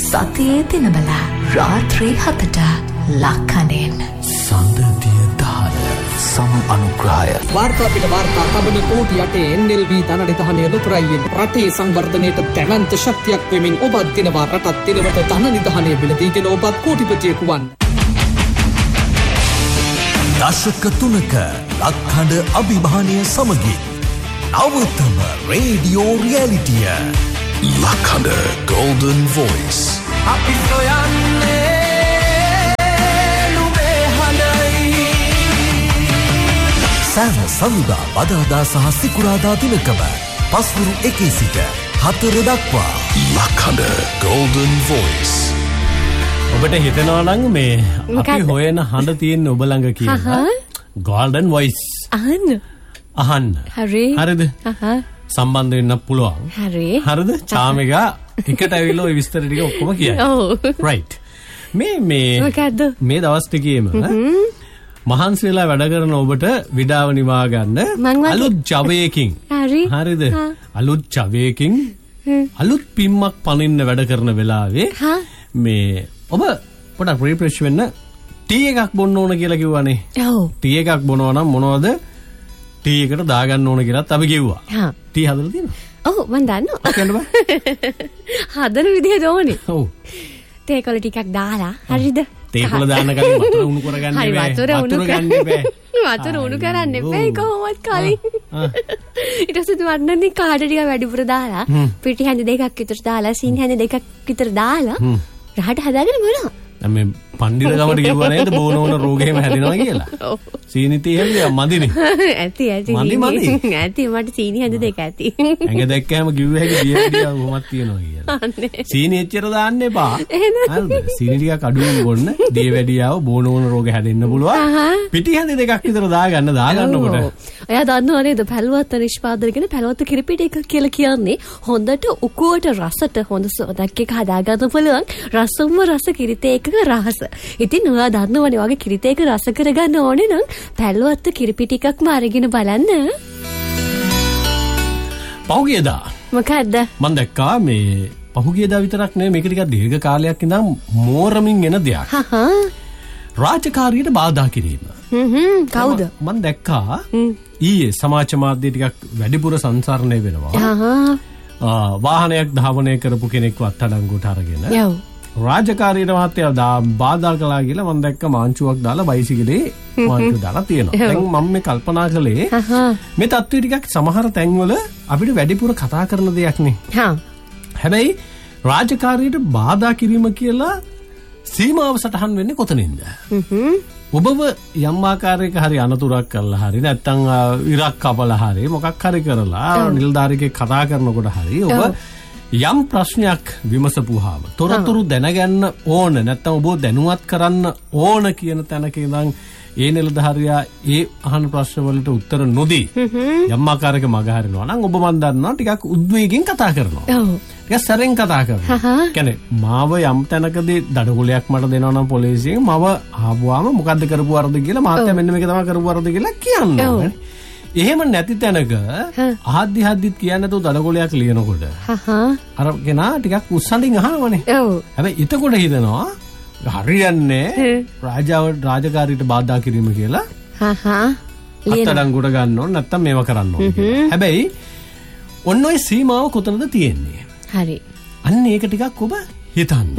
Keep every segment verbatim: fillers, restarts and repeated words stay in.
සතියේ දිනවල රාත්‍රී හතට ලක්කනෙන් සඳතිය දාන සම අනුග්‍රහය වාර්තා පිට වාර්තා කබන කෝටි යටේ එන් එල් බී ධනනිධානය ලොතරයියෙන් රටේ සංවර්ධනයට දැවැන්ත ශක්තියක් වෙමින් ඔබත් දිනවා රටත් දිනවට ධනනිධානය බිලදීගෙන ඔබත් කෝටිපතියෙකු වන්. දශක තුනක ලක්හඬ අභිමානය සමගින් නවතම රේඩියෝ රියැලිටිය ලක්හඬ ගෝල්ඩන් වොයිස් අපි සොයන්නේ නුඹේ හඬයි. සෑම සඳුදා බදාදා සහ සිකුරාදා දිනකම පස්වරු එකේ සිට හතර දක්වා ලක්හඬ ගෝල්ඩන් වොයිස්. ඔබට හිතනවා නම් මේ අපි හොයන හඬ තියෙන ඔබ ළඟ කියලා ගෝල්ඩන් වොයිස් අහන්න අහන්න හරි හරිද සම්බන්ධ වෙන්න පුළුවන් හරි හරිද චාමිකා එකට ඇවිල්ලා ওই විස්තර ටික ඔක්කොම කියයි ඔව් රයිට් මේ මේ මොකද්ද මේ දවස් ටිකේම මහන්සි වෙලා වැඩ කරන ඔබට විඩාව නිවා ගන්න අලුත් ජවයකින් හරි හරිද අලුත් ජවයකින් අලුත් පිම්මක් පනින්න වැඩ කරන වෙලාවේ මේ ඔබ පොඩක් රිෆ්‍රෙෂ් වෙන්න ටී එකක් බොන්න ඕන කියලා කිව්වනේ. ඔව්. ටී එකක් බොනවා නම් මොනවද ටී එකට දාගන්න ඕන කියලාත් අපි කිව්වා. හා. ටී හදලා තියෙනවද? ඔව් මන් දන්නවා. කියන්න බෑ. හදන විදිහ ඕනේ. ඔව්. තේ කොළ ටිකක් දාලා හරිද? තේ කොළ දාන්න කලින් වතුර උණු කරගන්න බෑ. වතුර උණු ගන්න බෑ. වතුර උණු කරන්න එපා කොහොමවත් කලින්. ඊට පස්සේ වන්නන්නේ කාඩ ටික වැඩිපුර දාලා පිටි හැඳි දෙකක් විතර දාලා සීනි හැඳි දෙකක් විතර දාලා රහට හදාගෙන බලන්න. මේ පණ්ඩිත ගමට කිව්වා නේද බෝන ඕන රෝගෙම හැදෙනවා කියලා. සීනි තේ මදිනේ. ඇති ඇති. මදි මදි. ඇති මට සීනි හැඳ දෙක ඇති. ඇඟ දැක්කම කිව්ව හැකි දියවිදියා කොහොමද තියනවා කියලා. සීනි එච්චර දාන්න එපා. හරිද? සීනි ටිකක් අඩුවෙන් බොන්න දියවැඩියාව බෝන ඕන රෝග හැදෙන්න පුළුවන්. පිටි හැඳ දෙකක් විතර දාගන්න දාගන්නකොට. එයා දන්නව නේද පැලවත්ත නිෂ්පාදනය කියන පැලවත්ත කිරිපිටි එකක් කියලා කියන්නේ හොඳට උකුවට රසට හොඳ සොදක් එක හදාගන්න පුළුවන් රසම්ම රස කිරිතේ එකක රහස. ඉතින් ඔයා දන්නවනේ වගේ කිරිතේ එක රස කරගන්න ඕනේ නම් පැලවත්ත කිරිපිටි එකක්ම අරගෙන බලන්න. පහුගියදා මොකද්ද? මම දැක්කා මේ පහුගියදා විතරක් නෙවෙයි මේක ටිකක් දීර්ඝ කාලයක් ඉඳන් මෝරමින් එන දෙයක්. හහ. රාජකාරියට බාධා කිරීම. හ්ම් හ්ම් කවුද? මම දැක්කා ඊයේ සමාජ මාධ්‍ය ටිකක් වැඩිපුර සංසරණය වෙනවා. හහ. වාහනයක් ධාවනය කරපු කෙනෙක්ව අත්අඩංගුවට අරගෙන. යව්. රාජකාරියට මහත්තයා බාධා කළා කියලා මම දැක්ක මාංචුවක් දාලා බයිසිකලේ මාංචුව දාලා තියෙනවා. දැන් මම මේ කල්පනා කළේ මේ තත්ත්වය ටිකක් සමහර තැන්වල අපිට වැඩිපුර කතා කරන දෙයක් නේ. හා. හැබැයි රාජකාරියට බාධා කිරීම කියලා සීමාව සටහන් වෙන්නේ කොතනින්ද? හ්ම්. ඔබව යම් ආකාරයක හරි අනතුරක් කරලා හරි නැත්නම් ඉරක් කපලා හරි මොකක් හරි කරලා නිලධාරියෙක් කතා කරනකොට හරි ඔබ යම් ප්‍රශ්නයක් විමසපුවාම තොරතුරු දැනගන්න ඕන නැත්නම් ඔබ දැනුවත් කරන්න ඕන කියන තැනක ඉඳන් ඒ නිලධාරියා ඒ අහන ප්‍රශ්න වලට උත්තර නොදී යම් ආකාරයක මග හරිනවා නම් ඔබ මන් දන්නවා ටිකක් උද්වේගයෙන් කතා කරනවා. ඔව්. ටිකක් සැරෙන් කතා කරනවා. කියන්නේ මාව යම් තැනකදී දඩගොලයක් මට දෙනවා නම් පොලිසියෙන් මව ආවම මොකද්ද කරපු වරද කියලා මාත්‍යා මෙන්න මේක තමයි කරපු වරද කියලා කියන්න ඕනේ. එහෙම නැති තැනක ආද්දි හද්දිත් කියන්නේ නැතුව දඩගොලයක් ලියනකොට අර කෙනා ටිකක් උස්සඳින් අහනවනේ. ඔව්. හැබැයි එතකොට හිතනවා හරියන්නේ රාජාව රාජකාරියට බාධා කිරීම කියලා. හහ. අත්අඩංගුවට ගන්න ඕන නැත්තම් මේව කරන්න ඕන කියලා. හැබැයි ඔන්න ඔය සීමාව කොතනද තියෙන්නේ? හරි. අන්න ඒක ටිකක් ඔබ හිතන්න.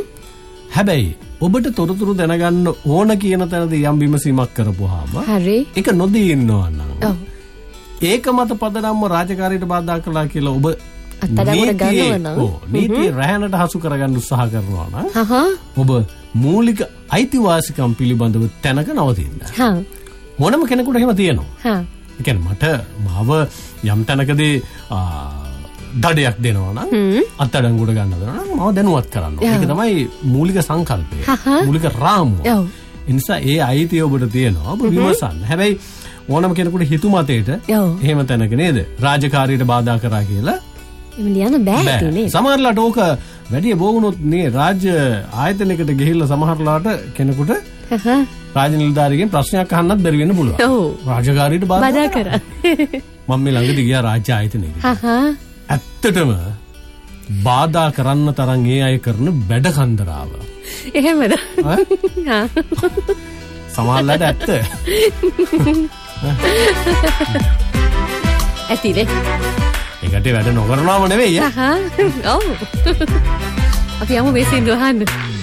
හැබැයි ඔබට තොරතුරු දැනගන්න ඕන කියන තැනදී යම් විමසීමක් කරපුවාම හරි ඒක නොදී ඉන්නවා නම් ඔව් ඒක මත පදනම්ම රාජකාරියට බාධා කළා කියලා ඔබ අත්අඩංගුවට ගන්නවා නම් ඔව් නීතිය රැහැනට හසු කරගන්න උත්සාහ කරනවා නම් හහ ඔබ මූලික අයිතිවාසිකම් පිළිබඳව තැනක නවතින්න. හා මොනම කෙනෙකුට එහෙම තියෙනවා. හා ඒ කියන්නේ මට මාව යම් තැනකදී දඩයක් දෙනවා නම් අත්අඩංගුවට ගන්න දෙනවා නම් මම දැනුවත් කරන්න ඕනේ. ඒක තමයි මූලික සංකල්පය. මූලික රාමුව. ඒ නිසා ඒ අයිතිය ඔබට තියෙනවා. ඔබ විමසන්න. හැබැයි ඕනම කෙනෙකුට හිතුමතේට එහෙම තැනක නේද රාජකාරියට බාධා කරා කියලා එහෙම ලියන්න බෑ නේද? සමහරලාට ඕක වැඩි බෝගුණොත් නේ රාජ්‍ය ආයතනයකට ගිහිල්ලා සමහරලාට කෙනෙකුට රාජ්‍ය නිලධාරියෙක්ගෙන් ප්‍රශ්නයක් අහන්නත් බැරි වෙන්න පුළුවන්. ඔව්. රාජකාරියට බාධා කරා. මම මේ ළඟදී ගියා රාජ්‍ය ආයතනයකට. හහ. ඇත්තටම බාධා කරන්න තරම් ඒ අය කරන වැඩ කන්දරාව. එහෙමද? සමහරවිට ඇත්ත. ඇතිනේ. ඒකට වැඩ නොකරනවම නෙවෙයි. ඔව්. අපි යමු මේ සින්දුව අහන්න.